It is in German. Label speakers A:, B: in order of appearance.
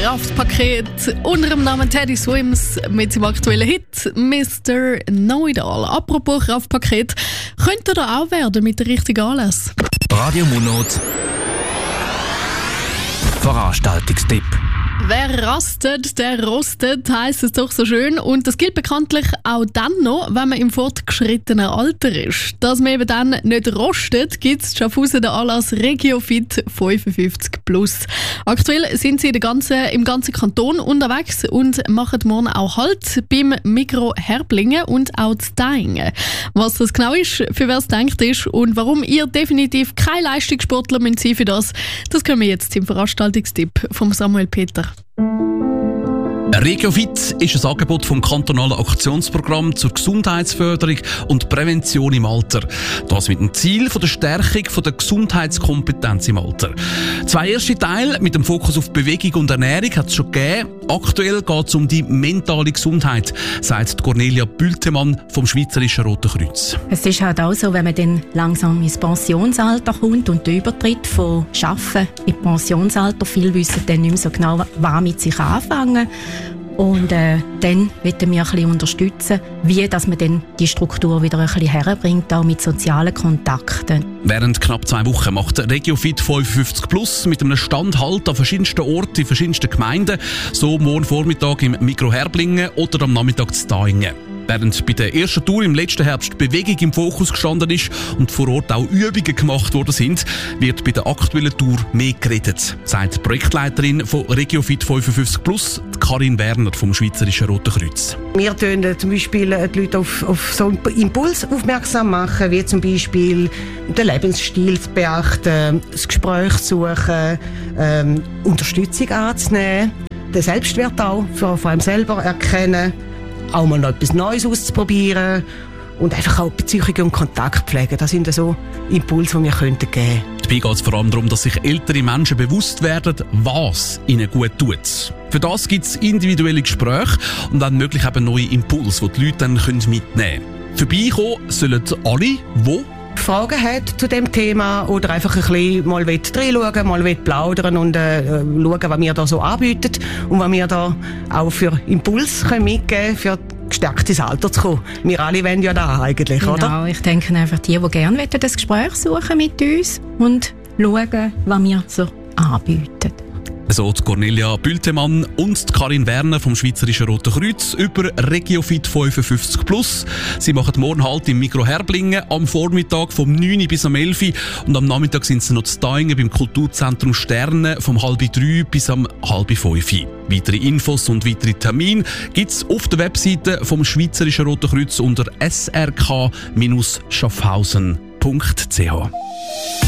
A: Kraftpaket unter dem Namen Teddy Swims mit seinem aktuellen Hit Mr. Know-It-All. Apropos Kraftpaket, könnte da auch werden mit der richtigen Anlass.
B: Radio Monat Veranstaltungstipp.
A: Wer rastet, der rostet, heisst es doch so schön. Und das gilt bekanntlich auch dann noch, wenn man im fortgeschrittenen Alter ist. Dass man eben dann nicht rostet, gibt es Schaffhausen den Anlass RegioFit 55+. Aktuell sind sie im ganzen Kanton unterwegs und machen morgen auch Halt beim Mikro Herblingen und auch Steingen. Was das genau ist, für wer es denkt ist und warum ihr definitiv kein Leistungssportler sein müsst für das können wir jetzt im Veranstaltungstipp von Samuel Peter.
C: RegioFit ist ein Angebot vom kantonalen Aktionsprogramm zur Gesundheitsförderung und Prävention im Alter. Das mit dem Ziel von der Stärkung der Gesundheitskompetenz im Alter. 2 erste Teile mit dem Fokus auf Bewegung und Ernährung hat es schon gegeben. Aktuell geht es um die mentale Gesundheit, sagt Cornelia Bültemann vom Schweizerischen Roten Kreuz.
D: Es ist halt auch so, wenn man dann langsam ins Pensionsalter kommt und der Übertritt von Arbeiten in Pensionsalter, viele wissen dann nicht mehr so genau, was mit sich anfangen. Und dann wollen wir ein bisschen unterstützen, wie dass man dann die Struktur wieder ein bisschen herbringt, auch mit sozialen Kontakten.
C: Während knapp 2 Wochen macht RegioFit 55+ mit einem Stand Halt an verschiedensten Orten in verschiedensten Gemeinden, so morgen Vormittag im Mikro Herblingen oder am Nachmittag in Steingen. Während bei der ersten Tour im letzten Herbst Bewegung im Fokus gestanden ist und vor Ort auch Übungen gemacht worden sind, wird bei der aktuellen Tour mehr geredet, sagt die Projektleiterin von RegioFit 55+, Karin Werner vom Schweizerischen Roten Kreuz.
E: Wir tun zum Beispiel die Leute auf so einen Impuls aufmerksam machen, wie zum Beispiel den Lebensstil zu beachten, das Gespräch zu suchen, Unterstützung anzunehmen, den Selbstwert auch von einem selber erkennen, auch mal noch etwas Neues auszuprobieren und einfach auch Beziehungen und Kontakt pflegen. Das sind so Impulse, die wir geben könnten.
C: Dabei geht es vor allem darum, dass sich ältere Menschen bewusst werden, was ihnen gut tut. Für das gibt es individuelle Gespräche und dann möglich eben neue Impulse, die die Leute dann mitnehmen können. Vorbeikommen sollen alle, die
E: Fragen hat zu dem Thema oder einfach ein bisschen mal reinschauen, mal plaudern und schauen, was wir da so anbieten und was wir da auch für Impuls mitgeben können, für gestärktes Alter zu kommen. Wir alle wollen ja da eigentlich,
D: genau,
E: oder?
D: Genau, ich denke einfach, die gerne das Gespräch suchen mit uns und schauen, was wir so anbieten.
C: So die Cornelia Bültemann und die Karin Werner vom Schweizerischen Roten Kreuz über RegioFit 55+. Sie machen morgen Halt im Mikro Herblingen am Vormittag vom 9 bis am 11 und am Nachmittag sind sie noch zu Steingen beim Kulturzentrum Sterne vom 2:30 bis am 4:30. Weitere Infos und weitere Termine gibt es auf der Webseite vom Schweizerischen Roten Kreuz unter srk-schaffhausen.ch.